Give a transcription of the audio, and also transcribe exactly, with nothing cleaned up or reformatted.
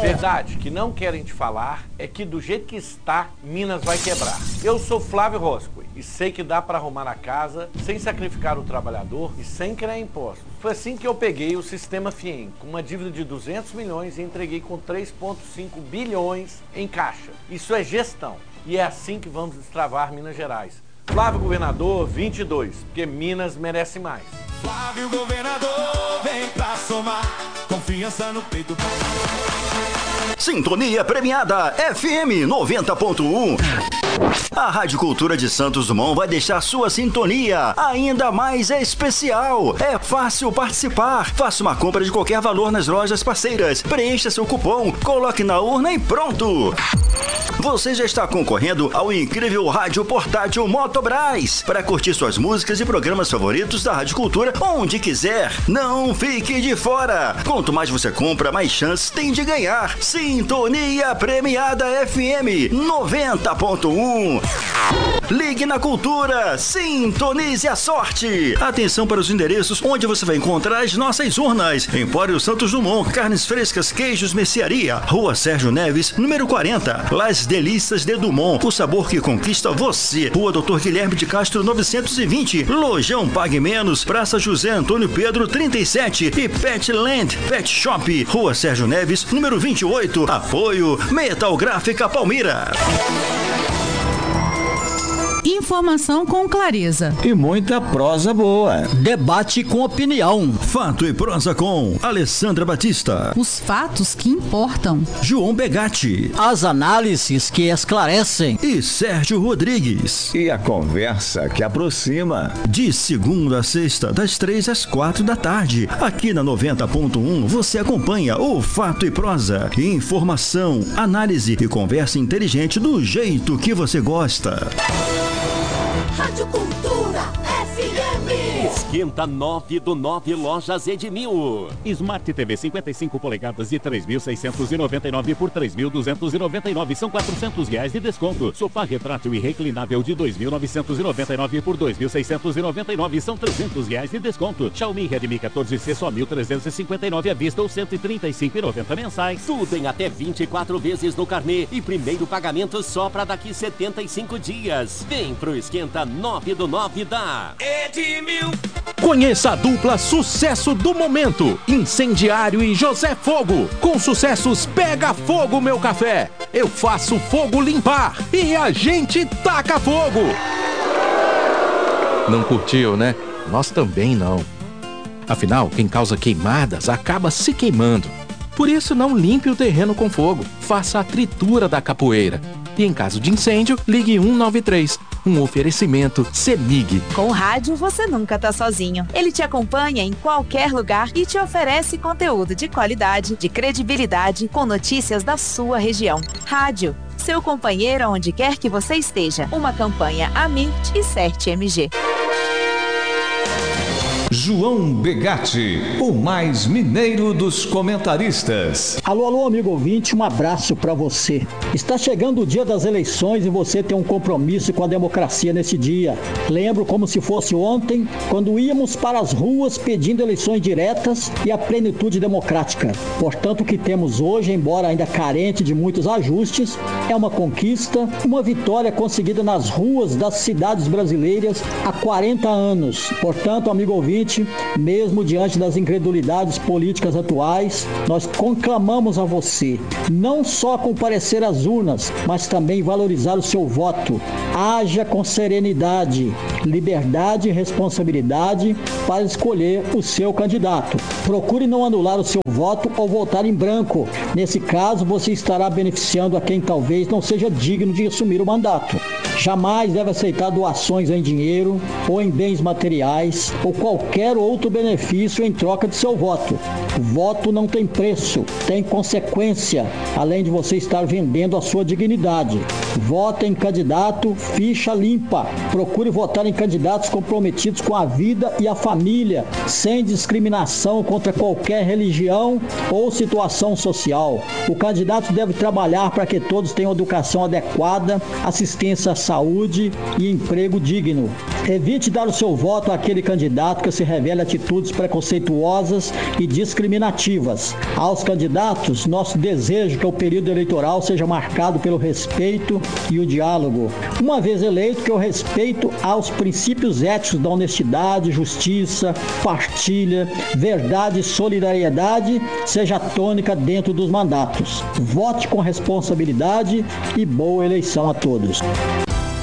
Verdade, que não querem te falar é que do jeito que está, Minas vai quebrar. Eu sou Flávio Roscoe e sei que dá para arrumar a casa sem sacrificar o trabalhador e sem criar impostos. Foi assim que eu peguei o sistema FIEM, com uma dívida de duzentos milhões e entreguei com três vírgula cinco bilhões em caixa. Isso é gestão e é assim que vamos destravar Minas Gerais. Flávio Governador vinte e dois, porque Minas merece mais. Flávio Governador, vem pra somar, confiança no peito. Sintonia premiada F M noventa ponto um. A Rádio Cultura de Santos Dumont vai deixar sua sintonia ainda mais especial. É fácil participar. Faça uma compra de qualquer valor nas lojas parceiras. Preencha seu cupom, coloque na urna e pronto. Você já está concorrendo ao incrível rádio portátil Motobras para curtir suas músicas e programas favoritos da Rádio Cultura onde quiser. Não fique de fora. Quanto mais você compra, mais chances tem de ganhar. Sintonia premiada F M noventa ponto um. Ligue na Cultura, sintonize a sorte. Atenção para os endereços onde você vai encontrar as nossas urnas. Empório Santos Dumont, carnes frescas, queijos, mercearia. Rua Sérgio Neves, número quarenta. Las Delícias de Dumont, o sabor que conquista você. Rua Doutor Guilherme de Castro, novecentos e vinte. Lojão Pague Menos, Praça José Antônio Pedro, trinta e sete. E Petland Pet Shop, Rua Sérgio Neves, número vinte e oito. Apoio Metal Gráfica Palmira. Informação com clareza e muita prosa boa. Debate com opinião. Fato e prosa com Alessandra Batista. Os fatos que importam. João Begatti. As análises que esclarecem. E Sérgio Rodrigues. E a conversa que aproxima. De segunda a sexta, das três às quatro da tarde. Aqui na noventa ponto um você acompanha o Fato e Prosa. Informação, análise e conversa inteligente do jeito que você gosta. Rádio Cultura F M. Esquenta nove do nove Lojas Edmil. Smart T V cinquenta e cinco polegadas de três mil seiscentos e noventa e nove por três mil duzentos e noventa e nove. São quatrocentos reais de desconto. Sofá retrátil e reclinável de dois mil novecentos e noventa e nove por dois mil seiscentos e noventa e nove. São trezentos reais de desconto. Xiaomi Redmi quatorze C só mil trezentos e cinquenta e nove à vista ou cento e trinta e cinco reais e noventa centavos mensais. Tudo em até vinte e quatro vezes no carnê e primeiro pagamento só para daqui setenta e cinco dias. Vem pro Esquenta nove do nove da Edmil. Conheça a dupla sucesso do momento, Incendiário e José Fogo. Com sucessos Pega Fogo Meu Café, Eu Faço Fogo Limpar e A Gente Taca Fogo. Não curtiu, né? Nós também não. Afinal, quem causa queimadas acaba se queimando. Por isso, não limpe o terreno com fogo. Faça a tritura da capoeira. E em caso de incêndio, ligue um nove três. Um oferecimento CEMIG. Com o rádio, você nunca tá sozinho. Ele te acompanha em qualquer lugar e te oferece conteúdo de qualidade, de credibilidade, com notícias da sua região. Rádio, seu companheiro onde quer que você esteja. Uma campanha Amit e Cert M G. João Begatti, o mais mineiro dos comentaristas. Alô, alô, amigo ouvinte, um abraço para você. Está chegando o dia das eleições e você tem um compromisso com a democracia nesse dia. Lembro como se fosse ontem, quando íamos para as ruas pedindo eleições diretas e a plenitude democrática. Portanto, o que temos hoje, embora ainda carente de muitos ajustes, é uma conquista, uma vitória conseguida nas ruas das cidades brasileiras há quarenta anos. Portanto, amigo ouvinte, mesmo diante das incredulidades políticas atuais, nós conclamamos a você, não só comparecer às urnas, mas também valorizar o seu voto. Haja com serenidade, liberdade e responsabilidade para escolher o seu candidato. Procure não anular o seu voto ou votar em branco. Nesse caso, você estará beneficiando a quem talvez não seja digno de assumir o mandato. Jamais deve aceitar doações em dinheiro ou em bens materiais ou qualquer outro benefício em troca de seu voto. O voto não tem preço, tem consequência, além de você estar vendendo a sua dignidade. Vote em candidato ficha limpa. Procure votar em candidatos comprometidos com a vida e a família, sem discriminação contra qualquer religião ou situação social. O candidato deve trabalhar para que todos tenham educação adequada, assistência à saúde e emprego digno. Evite dar o seu voto àquele candidato que se revele atitudes preconceituosas e discriminativas. Aos candidatos, nosso desejo é que o período eleitoral seja marcado pelo respeito e o diálogo. Uma vez eleito, que o respeito aos princípios éticos da honestidade, justiça, partilha, verdade e solidariedade seja a tônica dentro dos mandatos. Vote com responsabilidade e boa eleição a todos.